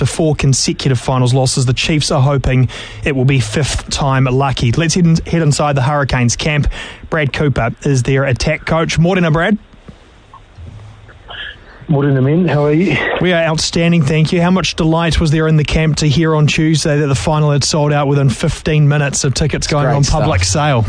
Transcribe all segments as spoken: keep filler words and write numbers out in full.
after four consecutive finals losses. The Chiefs are hoping it will be fifth time lucky. Let's head, in, head inside the Hurricanes camp. Brad Cooper is their attack coach. Morena, Brad. Morena, men. How are you? We are outstanding, thank you. How much delight was there in the camp to hear on Tuesday that the final had sold out within fifteen minutes of tickets going on public sale?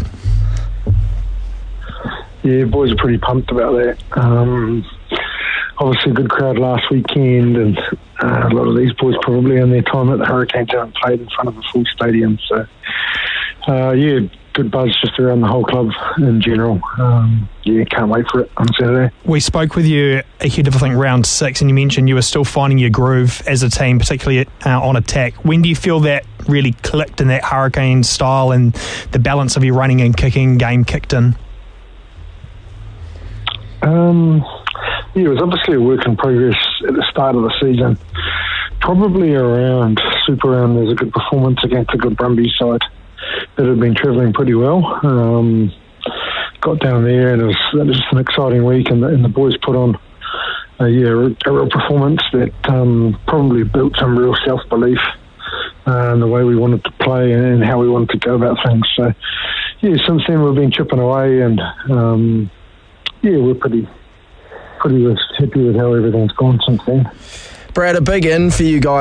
Yeah, boys are pretty pumped about that. Um, obviously a good crowd last weekend, and uh, a lot of these boys probably in their time at the Hurricanes haven't played in front of a full stadium. So, uh, yeah, good buzz just around the whole club in general. Um, yeah, can't wait for it on Saturday. We spoke with you ahead of, I think, round six, and you mentioned you were still finding your groove as a team, particularly uh, on attack. When do you feel that really clicked in that Hurricane style and the balance of your running and kicking game kicked in? Um, yeah, it was obviously a work in progress at the start of the season. Probably around Super Round, there's a good performance against a good Brumbies side that had been travelling pretty well. Um, got down there, and it was, it was just an exciting week, and the, and the boys put on a, yeah, a real performance that um, probably built some real self-belief uh, in the way we wanted to play and how we wanted to go about things. So, yeah, since then we've been chipping away, and um, yeah, we're pretty pretty happy with how everything's gone since then. Brad, a big in for you guys